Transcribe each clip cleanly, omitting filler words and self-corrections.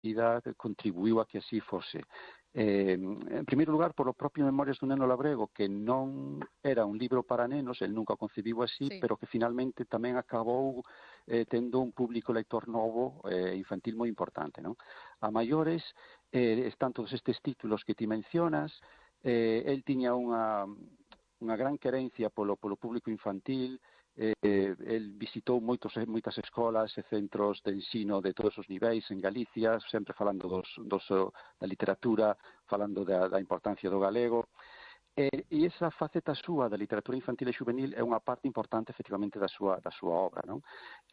medida contribuiu a que así fose. En primeiro lugar, polo propio Memorias dun neno labrego, que non era un libro para nenos, el nunca o concibiu así, pero que finalmente tamén acabou tendo un público lector novo infantil moi importante, non? A maiores están todos estes títulos que ti mencionas. El tiña unha gran querencia polo público infantil. El visitou moitas escolas e centros de ensino de todos os niveis en Galicia, sempre falando da literatura, falando da importancia do galego. E esa faceta súa da literatura infantil e juvenil é unha parte importante, efectivamente, da súa obra, non?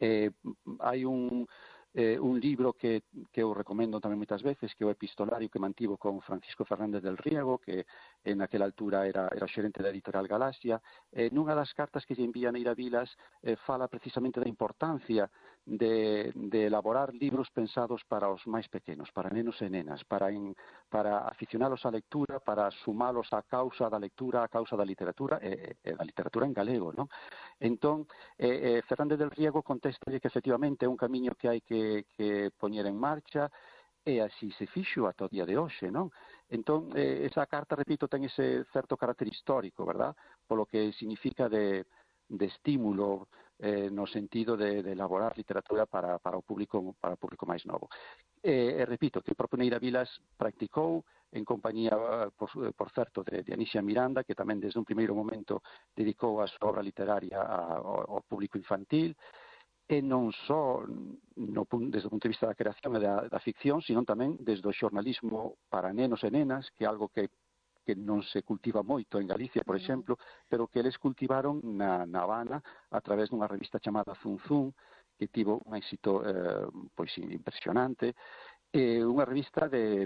Hai un libro que eu recomendo tamén moitas veces, que é o epistolario que mantivo con Francisco Fernández del Riego, que en aquela altura era xerente da editorial Galaxia. Nunha das cartas que lle envía Neira Vilas fala precisamente da importancia de elaborar libros pensados para os máis pequenos, para nenos e nenas, para aficionalos á lectura, para sumalos á causa da lectura, á causa da literatura e da literatura en galego, non? Entón, Fernández del Riego contestalle que efectivamente é un camiño que hai que poñer en marcha, e así se fixo ata o día de hoxe, non? Entón, esa carta, repito, ten ese certo carácter histórico, verdad? Polo que significa de estímulo no sentido de elaborar literatura para o público máis novo. Repito, que o propio Neira Vilas practicou en compañía, por certo, de Anísia Miranda, que tamén desde un primeiro momento dedicou a súa obra literaria ao público infantil, e non só desde o punto de vista da creación e da ficción, sino tamén desde o xornalismo para nenos e nenas, que é algo que non se cultiva moito en Galicia, por exemplo, pero que eles cultivaron na Habana a través dunha revista chamada Zum Zum, que tivo un éxito pois impresionante, unha revista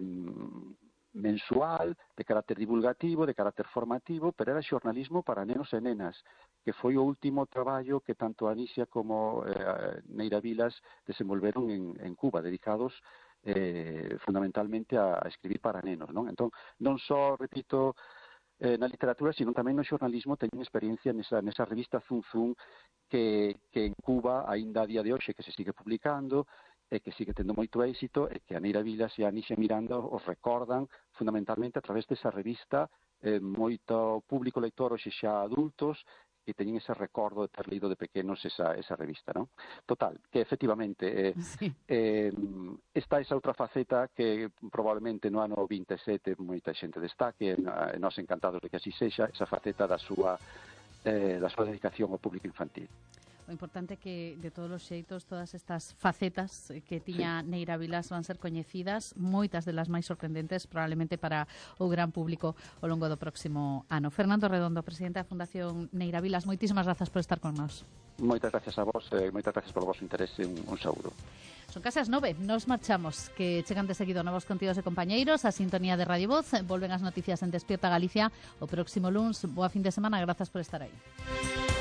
mensual, de carácter divulgativo, de carácter formativo, pero era xornalismo para nenos e nenas, que foi o último traballo que tanto Anísia como Neira Vilas desenvolveron en Cuba, dedicados fundamentalmente a escribir para nenos, non? Entón, non só, repito, na literatura, sino tamén no xornalismo teñen experiencia nesa revista Zum Zum, que en Cuba, aínda a día de hoxe, que se sigue publicando, e que sigue tendo moito éxito, e que a Neira Vilas e a Anísia Miranda os recordan fundamentalmente a través desa revista. Moito público lector hoxe xa adultos que teñen ese recordo de ter lido de pequenos esa revista, non? Total, que efectivamente está esa outra faceta que probablemente no ano 27 moita xente destaque, e nós encantados de que así sexa, esa faceta da súa dedicación ao público infantil. O importante é que, de todos os xeitos, todas estas facetas que tiña Neira Vilas van ser coñecidas, moitas delas máis sorprendentes, probablemente para o gran público ao longo do próximo ano. Fernando Redondo, presidente da Fundación Neira Vilas, moitísimas grazas por estar con nós. Moitas gracias a vos, moitas gracias polo vosso interese, un saúdo. Son case as 9, nos marchamos, que chegan de seguido novos contidos e compañeiros, a sintonía de Radio Voz, volven as noticias en Despierta Galicia o próximo luns. Boa fin de semana, grazas por estar aí.